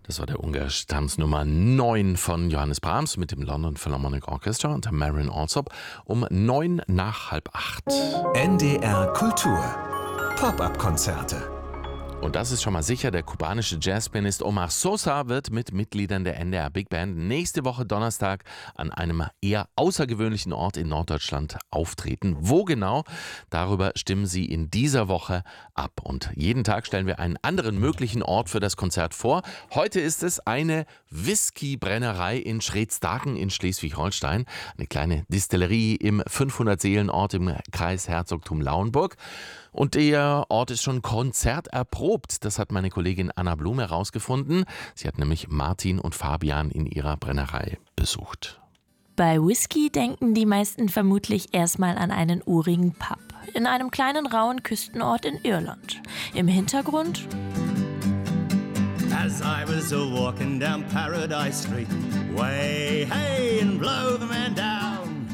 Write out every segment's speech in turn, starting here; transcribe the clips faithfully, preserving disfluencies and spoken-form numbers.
Das war der ungarische Tanznummer neun von Johannes Brahms mit dem London Philharmonic Orchestra unter Marin Alsop um neun nach halb acht. N D R Kultur Pop-up-Konzerte. Und das ist schon mal sicher, der kubanische Jazzpianist Omar Sosa wird mit Mitgliedern der N D R Big Band nächste Woche Donnerstag an einem eher außergewöhnlichen Ort in Norddeutschland auftreten. Wo genau? Darüber stimmen sie in dieser Woche ab. Und jeden Tag stellen wir einen anderen möglichen Ort für das Konzert vor. Heute ist es eine Whisky-Brennerei in Schredstaken in Schleswig-Holstein. Eine kleine Distillerie im fünfhundert-Seelen-Ort im Kreis Herzogtum Lauenburg. Und der Ort ist schon konzerterprobt. Das hat meine Kollegin Anna Blum herausgefunden. Sie hat nämlich Martin und Fabian in ihrer Brennerei besucht. Bei Whisky denken die meisten vermutlich erstmal an einen urigen Pub in einem kleinen rauen Küstenort in Irland. Im Hintergrund As I was a walking down Paradise Street, way hey and blow the man down.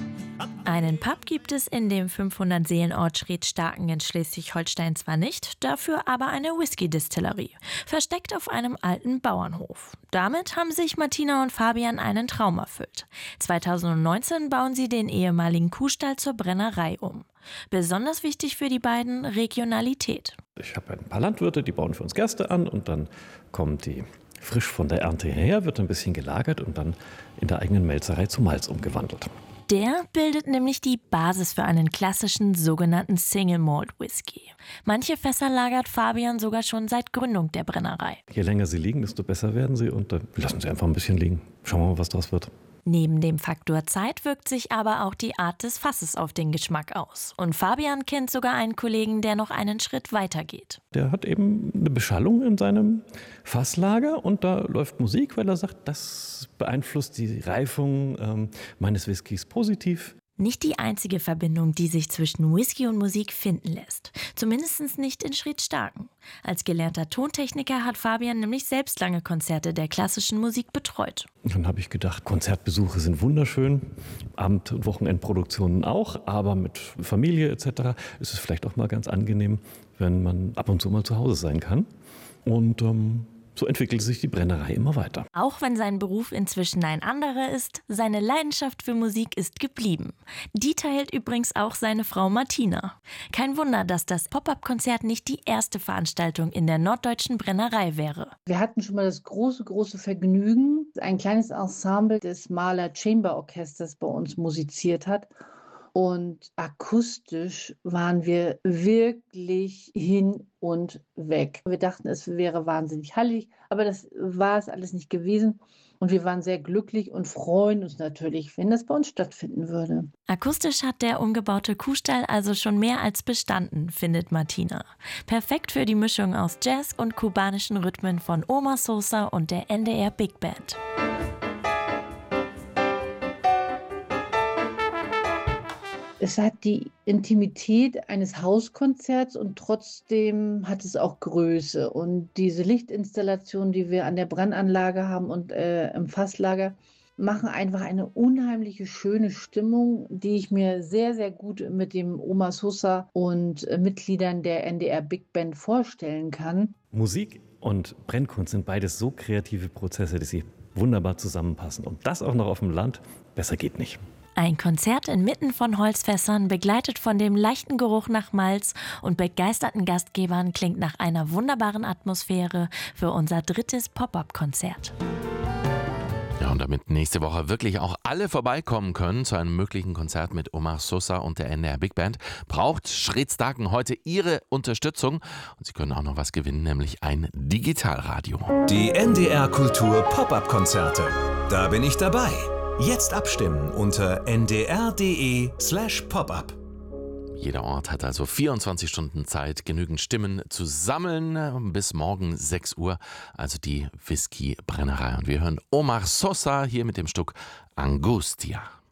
einen Pub gibt es in dem fünfhundert-Seelen-Ort Schredstaken in Schleswig-Holstein zwar nicht, dafür aber eine Whisky-Distillerie, versteckt auf einem alten Bauernhof. Damit haben sich Martina und Fabian einen Traum erfüllt. zweitausendneunzehn bauen sie den ehemaligen Kuhstall zur Brennerei um. Besonders wichtig für die beiden Regionalität. Ich habe ein paar Landwirte, die bauen für uns Gerste an und dann kommt die frisch von der Ernte her, wird ein bisschen gelagert und dann in der eigenen Melzerei zu Malz umgewandelt. Der bildet nämlich die Basis für einen klassischen sogenannten Single Malt Whisky. Manche Fässer lagert Fabian sogar schon seit Gründung der Brennerei. Je länger sie liegen, desto besser werden sie und dann lassen sie einfach ein bisschen liegen. Schauen wir mal, was daraus wird. Neben dem Faktor Zeit wirkt sich aber auch die Art des Fasses auf den Geschmack aus. Und Fabian kennt sogar einen Kollegen, der noch einen Schritt weiter geht. Der hat eben eine Beschallung in seinem Fasslager und da läuft Musik, weil er sagt, das beeinflusst die Reifung ähm, meines Whiskys positiv. Nicht die einzige Verbindung, die sich zwischen Whisky und Musik finden lässt. Zumindest nicht in Schredstaken. Als gelernter Tontechniker hat Fabian nämlich selbst lange Konzerte der klassischen Musik betreut. Dann habe ich gedacht, Konzertbesuche sind wunderschön, Abend- und Wochenendproduktionen auch, aber mit Familie et cetera ist es vielleicht auch mal ganz angenehm, wenn man ab und zu mal zu Hause sein kann. Und ähm, so entwickelt sich die Brennerei immer weiter. Auch wenn sein Beruf inzwischen ein anderer ist, seine Leidenschaft für Musik ist geblieben. Die teilt übrigens auch seine Frau Martina. Kein Wunder, dass das Pop-up-Konzert nicht die erste Veranstaltung in der norddeutschen Brennerei wäre. Wir hatten schon mal das große, große Vergnügen, ein kleines Ensemble des Mahler Chamber Orchesters bei uns musiziert hat. Und akustisch waren wir wirklich hin und weg. Wir dachten, es wäre wahnsinnig hallig, aber das war es alles nicht gewesen. Und wir waren sehr glücklich und freuen uns natürlich, wenn das bei uns stattfinden würde. Akustisch hat der umgebaute Kuhstall also schon mehr als bestanden, findet Martina. Perfekt für die Mischung aus Jazz und kubanischen Rhythmen von Omar Sosa und der N D R Big Band. Es hat die Intimität eines Hauskonzerts und trotzdem hat es auch Größe. Und diese Lichtinstallation, die wir an der Brandanlage haben und äh, im Fasslager, machen einfach eine unheimliche schöne Stimmung, die ich mir sehr, sehr gut mit dem Omar Sosa und äh, Mitgliedern der N D R Big Band vorstellen kann. Musik und Brennkunst sind beides so kreative Prozesse, die sie wunderbar zusammenpassen. Und das auch noch auf dem Land, besser geht nicht. Ein Konzert inmitten von Holzfässern, begleitet von dem leichten Geruch nach Malz und begeisterten Gastgebern, klingt nach einer wunderbaren Atmosphäre für unser drittes Pop-up-Konzert. Ja, und damit nächste Woche wirklich auch alle vorbeikommen können zu einem möglichen Konzert mit Omar Sosa und der N D R Big Band, braucht Schredstaken heute Ihre Unterstützung. Und Sie können auch noch was gewinnen, nämlich ein Digitalradio. Die N D R Kultur Pop-up-Konzerte. Da bin ich dabei. Jetzt abstimmen unter n d r punkt d e slash pop-up. Jeder Ort hat also vierundzwanzig Stunden Zeit, genügend Stimmen zu sammeln bis morgen sechs Uhr, also die Whisky-Brennerei. Und wir hören Omar Sosa hier mit dem Stück Angustia.